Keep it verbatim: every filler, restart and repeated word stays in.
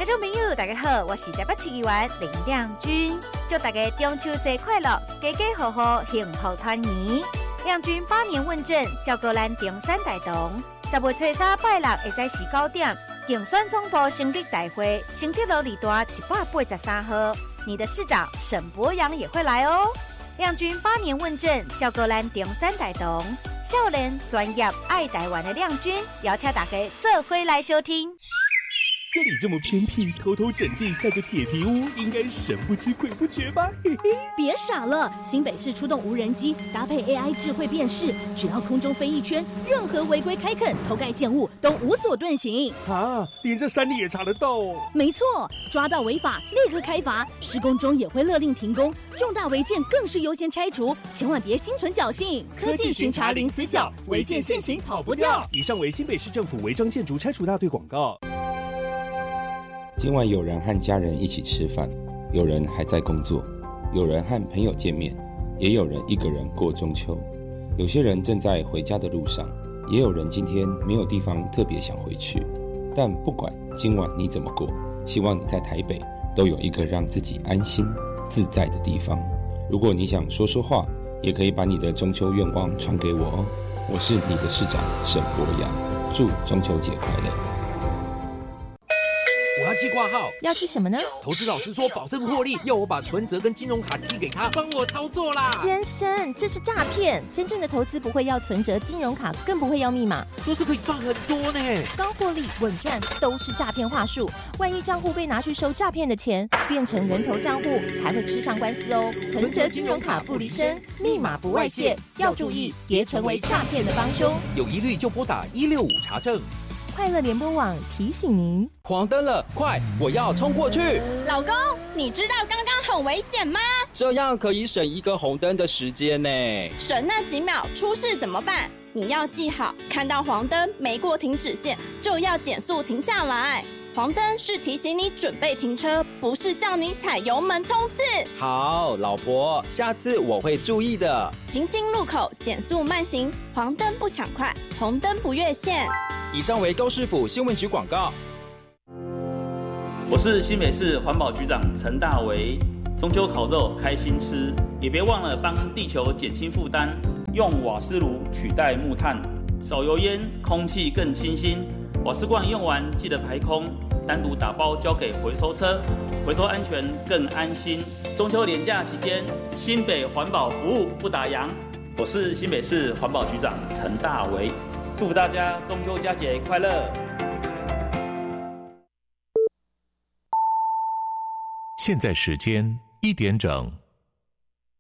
听众朋友大家好，我是台北市议员林亮君，祝大家中秋节快乐，家家户户幸福团圆。亮君百年问政，照顾咱中山大同。十月初三拜六下早时九点，竞选总部成立大会，成绩路里大一百八十三号，你的市长沈博阳也会来哦。亮君百年问政，照顾咱中山大同。少年专业爱台湾的亮君，邀请大家做回来收听。 这里这么偏僻，偷偷整地盖个铁皮屋，应该神不知鬼不觉吧？嘿嘿， 别傻了，新北市出动无人机，搭配 A I 智慧辨识，只要空中飞一圈，任何违规开垦、偷盖建物都无所遁形。 啊，连这山里也查得到哦？ 没错，抓到违法立刻开罚，施工中也会勒令停工，重大违建更是优先拆除，千万别心存侥幸。 科技巡查零死角，违建现行跑不掉。以上为新北市政府违章建筑拆除大队广告。 今晚有人和家人一起吃饭，有人还在工作，有人和朋友见面，也有人一个人过中秋。有些人正在回家的路上，也有人今天没有地方特别想回去。但不管今晚你怎么过，希望你在台北都有一个让自己安心自在的地方。如果你想说说话，也可以把你的中秋愿望传给我哦。我是你的市长沈博阳，祝中秋节快乐。 我要寄挂号， 要寄什么呢？ 投资老师说保证获利，要我把存折跟金融卡寄给他，帮我操作啦。 先生，这是诈骗！真正的投资不会要存折、金融卡，更不会要密码。 说是可以赚很多呢， 高获利、稳赚都是诈骗话术。万一账户被拿去收诈骗的钱，变成人头账户，还会吃上官司哦。存折、金融卡不离身，密码不外泄，要注意，别成为诈骗的帮凶。 有疑虑就拨打一六五查证。 快乐联播网提醒您： 黄灯了，快！我要冲过去。 老公，你知道刚刚很危险吗？ 这样可以省一个红灯的时间呢。 省那几秒，出事怎么办？你要记好，看到黄灯没过停止线，就要减速停下来。黄灯是提醒你准备停车，不是叫你踩油门冲刺。 好，老婆，下次我会注意的。 行经路口减速慢行，黄灯不抢快，红灯不越线。 以上为高市府新闻局广告。 我是新北市环保局长陈大为。中秋烤肉开心吃，也别忘了帮地球减轻负担，用瓦斯炉取代木炭，少油烟，空气更清新。瓦斯罐用完记得排空，单独打包交给回收车，回收安全更安心。中秋连假期间，新北环保服务不打烊。我是新北市环保局长陈大为，祝福大家中秋佳节快乐。 现在时间一点整。